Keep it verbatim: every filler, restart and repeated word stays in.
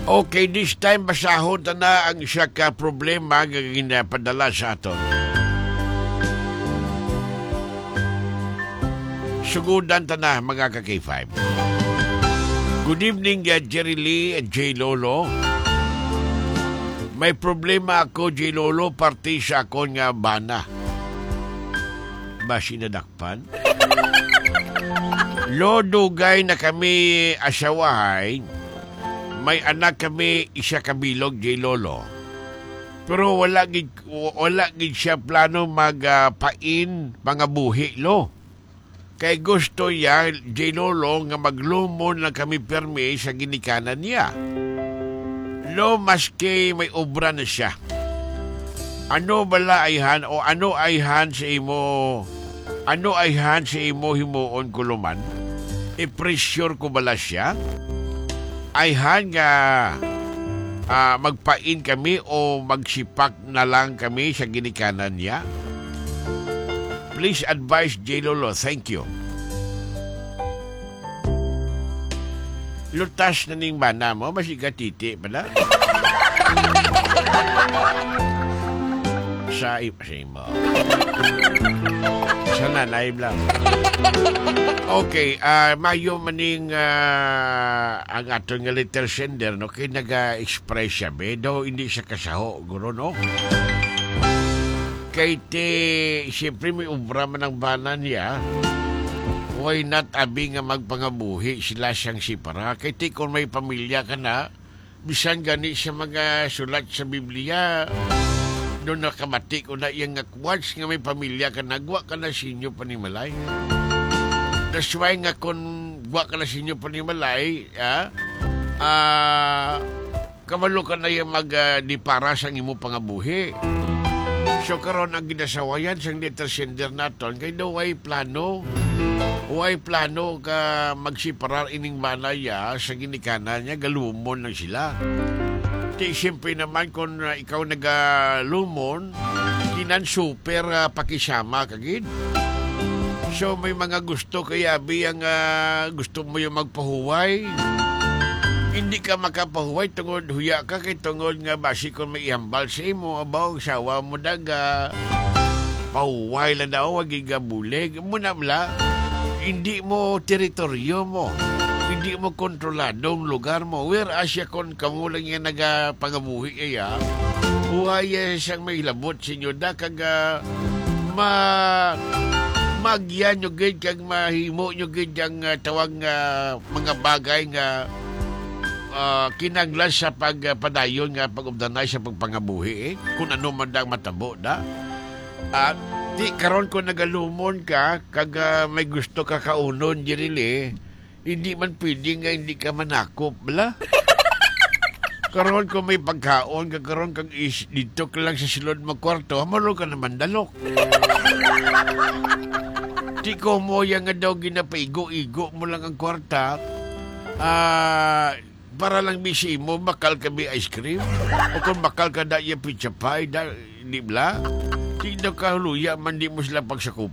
Okay, this time basahon ta na ang siya ka problema nga ginapadala sa aton. Sugudan ta na mga ka-K five. Good evening, uh, Jerry Lee and J. Lolo. May problema ako, J. Lolo, parti sa akong nga bana. Ba sinadakpan? Lodugay na kami asawahay. May anak kami isa kabilog, J. Lolo. Pero wala gid wala gid siya plano magpain uh, mga buhi, lo. Kay gusto ya, J. Lolo, nga maglumon lang kami permi sa ginikanan niya. Lo, maski may obra na siya. Ano bala ayhan o ano ayhan sa imo ano ayhan sa imo himuon kuluman? I-pressure ko bala siya? Ayhan nga uh, magpain kami o magsipak na lang kami sa ginikanan niya? Please advise, J. Lolo. Thank you. Lutas na ning bana mo, masiga titi pala. Sa ipasay mo. Sa nanay lang. Okay, uh, mayo maning uh, ang aton nga letter sender, no? Kaya nag-express siya, be. Daw hindi siya kasaho, guro, no? Kaya te, siyempre may ubra man ang bana niya. Why not abi nga magpangabuhi sila siyang sipara? Kaya te, kung may pamilya ka na, bisan gani sa mga sulat sa Biblia, doon nakamati ko na iyang akwats nga may pamilya ka na, gwa ka na sinyo panimalay. That's why nga kung gwa ka na sinyo panimalay, ah, ah, kamalo ka na yung mag-dipara uh, sa imo pangabuhi. So karon ang ginasawayan sang letter sender naton, kay daw ay plano, way plano ka magsiparar ining manaya sa ginikanan niya, galumon lang sila. Di siyempre naman kung uh, ikaw nagalumon, kinan super uh, pakisama kagid. So may mga gusto kaya biyang uh, gusto mo yung magpahuway. Hindi ka makapahuway tungod huya ka kay tungod nga basi kung may ihambal sa imo, abaw, sawa mo daga. Pahuway lang daw, wag igabulig. Muna mula, hindi mo teritoryo mo. Hindi mo kontroladong lugar mo. Whereas siya kung kamulang yan nagapangabuhi iya, huwaya siyang may labot sinyo da kag uh, ma magyan nyo gid kag mahimo nyo gid ang uh, tawag uh, mga bagay nga uh, kinanglas sa pagpadayon uh, nga pag-ubdanay sa pagpangabuhi eh. Kung ano man dang matabo da. At uh, di karon ko nagalumon ka kag uh, may gusto ka kaunon dirili, hindi man pwede nga hindi ka manakop, bala. Karon ko may pagkaon, kakaroon kang is, dito ka lang sa silod mo kwarto, hamalo ka naman dalok. Di ko mo yan nga daw ginapaigo-igo mo lang ang kwarta, ah, uh, para lang bisi mo, makal ka may ice cream. O kung makal ka da yung pizza pie, da, di bala. Di daw ka huluya, man di mo sila pagsakup.